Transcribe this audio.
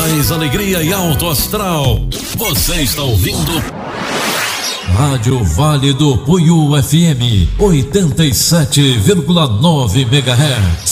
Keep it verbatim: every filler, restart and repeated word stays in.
mais alegria e alto astral. Você está ouvindo Rádio Vale do Puiú F M oitenta e sete vírgula nove megahertz.